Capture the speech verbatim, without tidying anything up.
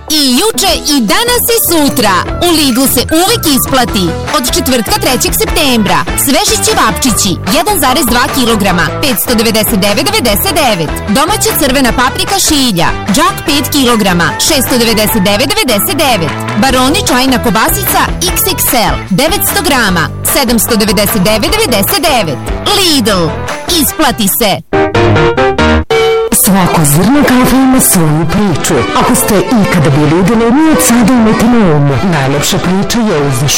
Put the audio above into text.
I juče i danas i sutra u Lidlu se uvijek isplati. Od četvrtka trećeg septembra sveži ćevapčići jedan zarez dva kilograma petsto devedeset devet devedeset devet. Domaća crvena paprika šilja džak pet kilograma šessto devedeset devet devedeset devet. Baroni čajna kobasica iks iks el devetsto grama sedamsto devedeset devet devedeset devet. Lidl, isplati se. Svako zrno kafe ima svoju priču. Ako ste ikada bili u Dilemi, od sada imajte na umu. Najlepša priča je uz